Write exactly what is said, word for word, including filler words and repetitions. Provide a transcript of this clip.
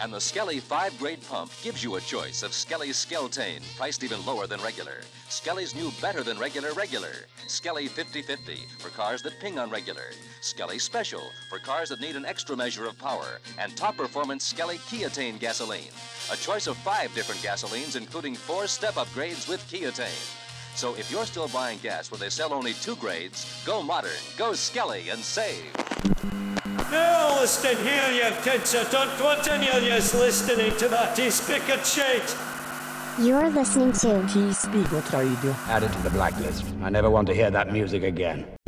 And the Skelly five-grade pump gives you a choice of Skelly Skeltane, priced even lower than regular. Skelly's new better than regular regular. Skelly fifty fifty for cars that ping on regular. Skelly Special for cars that need an extra measure of power. And top performance Skelly Keatane gasoline. A choice of five different gasolines, including four step upgrades with Keatane. So if you're still buying gas where they sell only two grades, go modern, go Skelly, and save. Now listen here, you kids. I don't want any of yous listening to that e-spigot shit. You're listening to T-Spigot Radio. Added to the blacklist. I never want to hear that music again.